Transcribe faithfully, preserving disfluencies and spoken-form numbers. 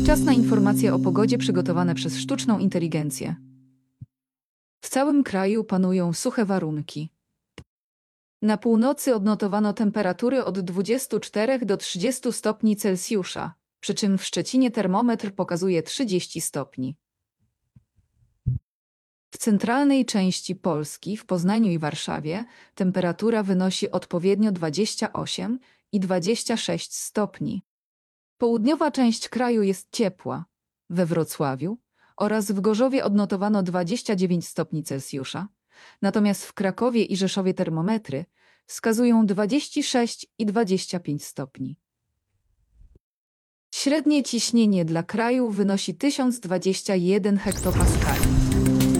Czas na informacje o pogodzie przygotowane przez sztuczną inteligencję. W całym kraju panują suche warunki. Na północy odnotowano temperatury od dwudziestu czterech do trzydziestu stopni Celsjusza, przy czym w Szczecinie termometr pokazuje trzydzieści stopni. W centralnej części Polski, w Poznaniu i Warszawie, temperatura wynosi odpowiednio dwadzieścia osiem i dwadzieścia sześć stopni. Południowa część kraju jest ciepła. We Wrocławiu oraz w Gorzowie odnotowano dwadzieścia dziewięć stopni Celsjusza, natomiast w Krakowie i Rzeszowie termometry wskazują dwadzieścia sześć i dwadzieścia pięć stopni. Średnie ciśnienie dla kraju wynosi tysiąc dwadzieścia jeden hektopaskali.